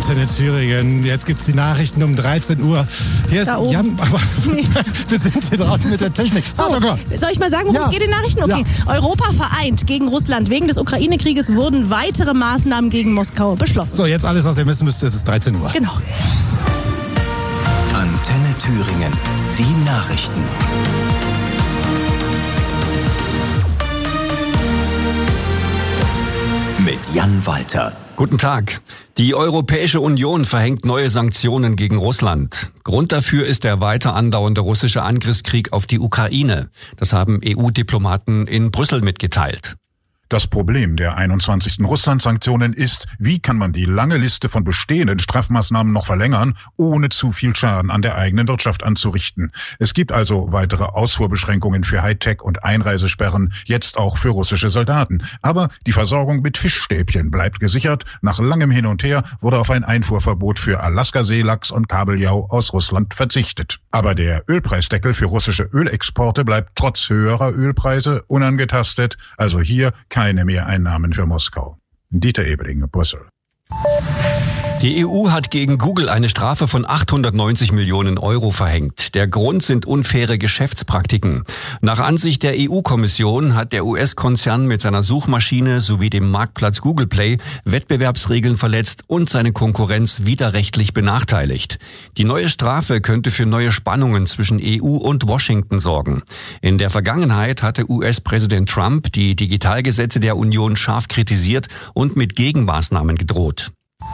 Antenne Thüringen. Jetzt gibt's die Nachrichten um 13 Uhr. Hier ist Jan, aber wir sind hier draußen mit der Technik. Soll ich mal sagen, worum es geht in den Nachrichten? Okay. Ja. Europa vereint gegen Russland. Wegen des Ukraine-Krieges wurden weitere Maßnahmen gegen Moskau beschlossen. So, jetzt alles, was ihr wissen müsst, es ist 13 Uhr. Genau. Antenne Thüringen. Die Nachrichten. Mit Jan Walter. Guten Tag. Die Europäische Union verhängt neue Sanktionen gegen Russland. Grund dafür ist der weiter andauernde russische Angriffskrieg auf die Ukraine. Das haben EU-Diplomaten in Brüssel mitgeteilt. Das Problem der 21. Russland-Sanktionen ist, wie kann man die lange Liste von bestehenden Strafmaßnahmen noch verlängern, ohne zu viel Schaden an der eigenen Wirtschaft anzurichten. Es gibt also weitere Ausfuhrbeschränkungen für Hightech und Einreisesperren, jetzt auch für russische Soldaten. Aber die Versorgung mit Fischstäbchen bleibt gesichert. Nach langem Hin und Her wurde auf ein Einfuhrverbot für Alaska-Seelachs und Kabeljau aus Russland verzichtet. Aber der Ölpreisdeckel für russische Ölexporte bleibt trotz höherer Ölpreise unangetastet. Also hier keine Mehreinnahmen für Moskau. Dieter Ebeling, Brüssel. Die EU hat gegen Google eine Strafe von 890 Millionen Euro verhängt. Der Grund sind unfaire Geschäftspraktiken. Nach Ansicht der EU-Kommission hat der US-Konzern mit seiner Suchmaschine sowie dem Marktplatz Google Play Wettbewerbsregeln verletzt und seine Konkurrenz widerrechtlich benachteiligt. Die neue Strafe könnte für neue Spannungen zwischen EU und Washington sorgen. In der Vergangenheit hatte US-Präsident Trump die Digitalgesetze der Union scharf kritisiert und mit Gegenmaßnahmen gedroht.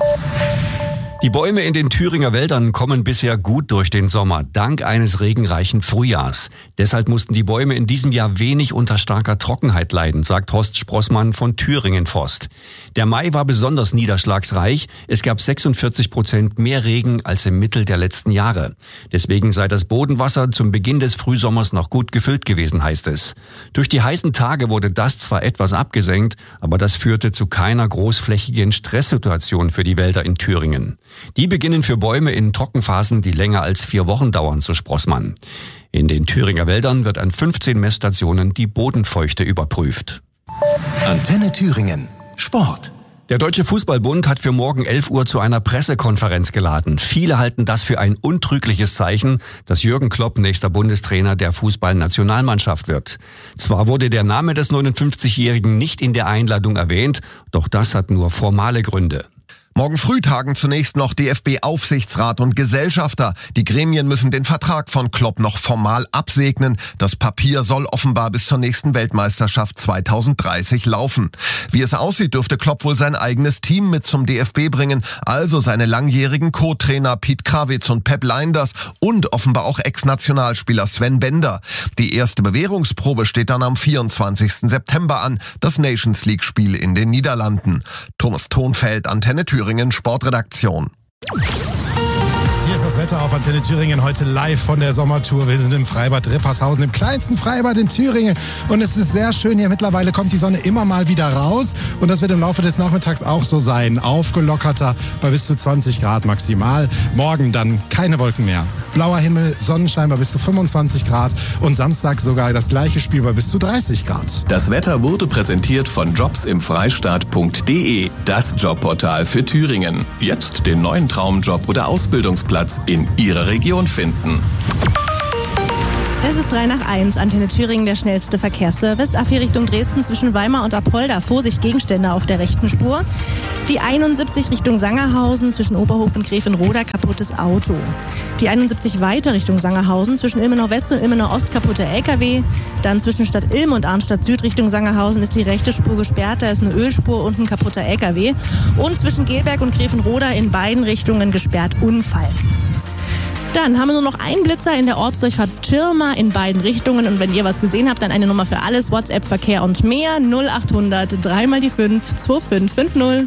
Die Bäume in den Thüringer Wäldern kommen bisher gut durch den Sommer, dank eines regenreichen Frühjahrs. Deshalb mussten die Bäume in diesem Jahr wenig unter starker Trockenheit leiden, sagt Horst Sprossmann von Thüringen Forst. Der Mai war besonders niederschlagsreich. Es gab 46% mehr Regen als im Mittel der letzten Jahre. Deswegen sei das Bodenwasser zum Beginn des Frühsommers noch gut gefüllt gewesen, heißt es. Durch die heißen Tage wurde das zwar etwas abgesenkt, aber das führte zu keiner großflächigen Stresssituation für die Wälder in Thüringen. Die beginnen für Bäume in Trockenphasen, die länger als 4 Wochen dauern, so Sprossmann. In den Thüringer Wäldern wird an 15 Messstationen die Bodenfeuchte überprüft. Antenne Thüringen. Sport. Der Deutsche Fußballbund hat für morgen 11 Uhr zu einer Pressekonferenz geladen. Viele halten das für ein untrügliches Zeichen, dass Jürgen Klopp nächster Bundestrainer der Fußballnationalmannschaft wird. Zwar wurde der Name des 59-Jährigen nicht in der Einladung erwähnt, doch das hat nur formale Gründe. Morgen früh tagen zunächst noch DFB-Aufsichtsrat und Gesellschafter. Die Gremien müssen den Vertrag von Klopp noch formal absegnen. Das Papier soll offenbar bis zur nächsten Weltmeisterschaft 2030 laufen. Wie es aussieht, dürfte Klopp wohl sein eigenes Team mit zum DFB bringen, also seine langjährigen Co-Trainer Piet Krawitz und Pep Lijnders und offenbar auch Ex-Nationalspieler Sven Bender. Die erste Bewährungsprobe steht dann am 24. September an, das Nations-League-Spiel in den Niederlanden. Thomas Thonfeld, Antenne Thüringen, Sportredaktion. Hier ist das Wetter auf Antenne Thüringen heute live von der Sommertour. Wir sind im Freibad Rippershausen, im kleinsten Freibad in Thüringen. Und es ist sehr schön hier. Mittlerweile kommt die Sonne immer mal wieder raus. Und das wird im Laufe des Nachmittags auch so sein. Aufgelockerter bei bis zu 20 Grad maximal. Morgen dann keine Wolken mehr. Blauer Himmel, Sonnenschein bei bis zu 25 Grad. Und Samstag sogar das gleiche Spiel bei bis zu 30 Grad. Das Wetter wurde präsentiert von jobsimfreistaat.de. Das Jobportal für Thüringen. Jetzt den neuen Traumjob oder Ausbildungsplatz in Ihrer Region finden. Es ist 3:01, Antenne Thüringen, der schnellste Verkehrsservice. A4 Richtung Dresden zwischen Weimar und Apolda. Vorsicht, Gegenstände auf der rechten Spur. Die 71 Richtung Sangerhausen zwischen Oberhof und Grevenroda, kaputtes Auto. Die 71 weiter Richtung Sangerhausen zwischen Ilmenau West und Ilmenau Ost, kaputter LKW. Dann zwischen Stadt Ilm und Arnstadt Süd Richtung Sangerhausen ist die rechte Spur gesperrt. Da ist eine Ölspur und ein kaputter LKW. Und zwischen Gelberg und Grevenroda in beiden Richtungen gesperrt, Unfall. Dann haben wir nur noch einen Blitzer in der Ortsdurchfahrt Schirma in beiden Richtungen. Und wenn ihr was gesehen habt, dann eine Nummer für alles, WhatsApp, Verkehr und mehr, 0800 3 mal die 5 2550.